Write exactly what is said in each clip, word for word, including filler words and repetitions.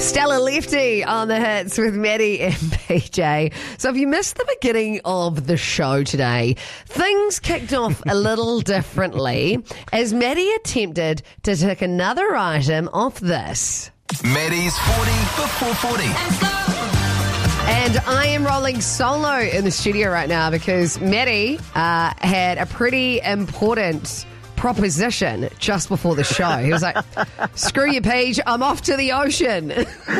Stella Lefty on the hits with Maddie and P J. So if you missed the beginning of the show today, things kicked off a little differently as Maddie attempted to tick another item off this. Maddie's forty before forty. And I am rolling solo in the studio right now because Maddie uh, had a pretty important proposition just before the show. He was like, screw you, Paige, I'm off to the ocean.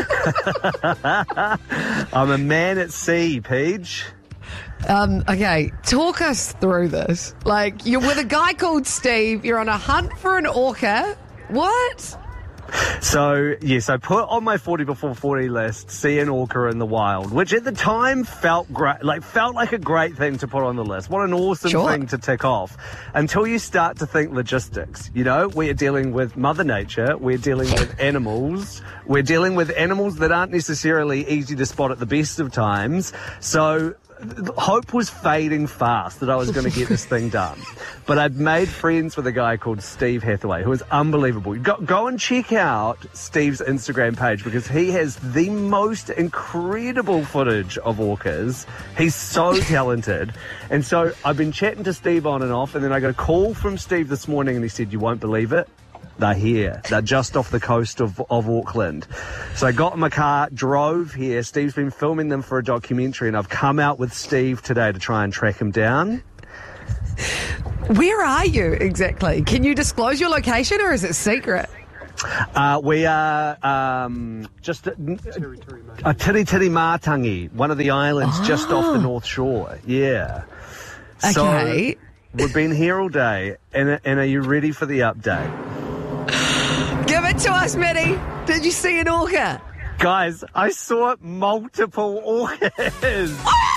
I'm a man at sea, Paige. Um, okay, talk us through this. Like, you're with a guy called Steve, you're on a hunt for an orca. What? So, yes, I put on my forty before forty list, see an orca in the wild, which at the time felt great, like felt like a great thing to put on the list. What an awesome Sure. thing to tick off. Until you start to think logistics. You know, we are dealing with Mother Nature, we're dealing with animals, we're dealing with animals that aren't necessarily easy to spot at the best of times. So hope was fading fast that I was going to get this thing done. But I'd made friends with a guy called Steve Hathaway, who is unbelievable. Go, go and check out Steve's Instagram page because he has the most incredible footage of orcas. He's so talented. And so I've been chatting to Steve on and off, and then I got a call from Steve this morning, and he said, you won't believe it. They're here. They're just off the coast of, of Auckland. So I got in my car, drove here. Steve's been filming them for a documentary, and I've come out with Steve today to try and track him down. Where are you exactly? Can you disclose your location or is it secret? Uh, we are um, just at uh, Tiri Tiri Mātangi, one of the islands oh. just off the North Shore. Yeah. Okay. So we've been here all day, and, and are you ready for the update? Give it to us, Maddie. Did you see an orca? Guys, I saw multiple orcas.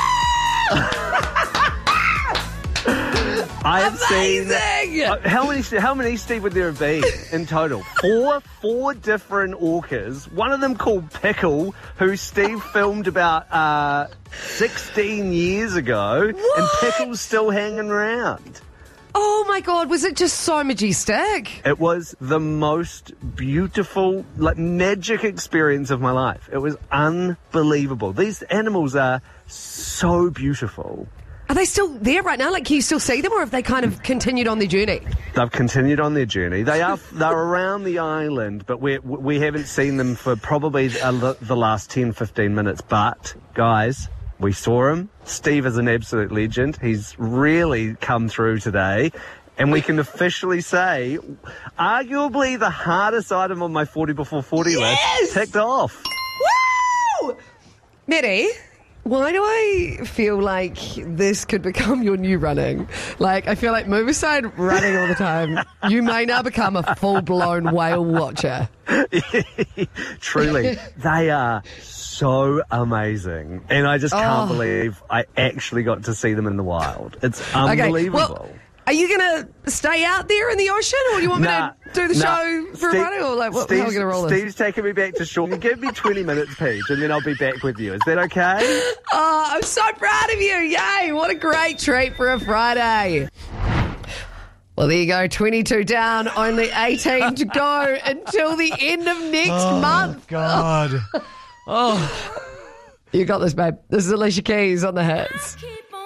I have Amazing. seen uh, how many how many Steve would there have been in total? Four four different orcas. One of them called Pickle, who Steve filmed about uh, sixteen years ago, What? and Pickle's still hanging around. Oh my God, was it just so majestic? It was the most beautiful, like magic experience of my life. It was unbelievable. These animals are so beautiful. Are they still there right now? Like, can you still see them or have they kind of continued on their journey? They've continued on their journey. They are they're around the island, but we we haven't seen them for probably the, the last ten, fifteen minutes. But, guys, we saw him. Steve is an absolute legend. He's really come through today. And we can officially say, arguably the hardest item on my forty before forty Yes! list ticked off. Woo! Maddie, why do I feel like this could become your new running? Like, I feel like move aside running all the time. You may now become a full-blown whale watcher. Truly. They are so amazing. And I just can't Oh. believe I actually got to see them in the wild. It's unbelievable. Okay, well, are you going to stay out there in the ocean or do you want me Nah, to do the nah. show for Steve- a running? Or like, what, how are we Steve's, going to roll Steve's this? taking me back to shore. Give me twenty minutes, Paige, and then I'll be back with you. Is that okay? Oh, I'm so proud of you. Yay. What a great treat for a Friday. Well, there you go. twenty-two down, only eighteen to go until the end of next Oh, month. God. Oh. You got this, babe. This is Alicia Keys on the hits.